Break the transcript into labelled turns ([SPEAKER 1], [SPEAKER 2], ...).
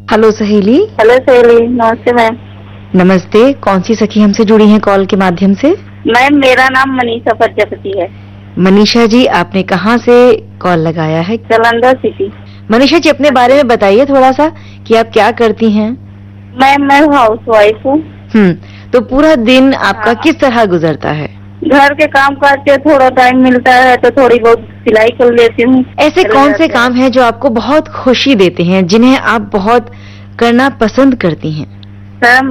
[SPEAKER 1] Hello सहेली।
[SPEAKER 2] Hello सहेली, नमस्ते मैम।
[SPEAKER 1] नमस्ते। कौन सी सखी हमसे जुड़ी हैं कॉल के माध्यम से?
[SPEAKER 2] मैम मेरा नाम मनीषा प्रजापति है।
[SPEAKER 1] मनीषा जी, आपने कहाँ से कॉल लगाया है?
[SPEAKER 2] जालंधर सिटी।
[SPEAKER 1] मनीषा जी, अपने बारे में बताइए थोड़ा सा कि आप क्या करती हैं?
[SPEAKER 2] मैम मैं हाउस वाइफ हूँ।
[SPEAKER 1] तो पूरा दिन आपका किस तरह गुजरता है?
[SPEAKER 2] घर के काम करके थोड़ा टाइम मिलता है तो थोड़ी बहुत सिलाई कर लेती हूँ।
[SPEAKER 1] ऐसे कौन से काम हैं जो आपको बहुत खुशी देते हैं, जिन्हें आप बहुत करना पसंद करती हैं?
[SPEAKER 2] सर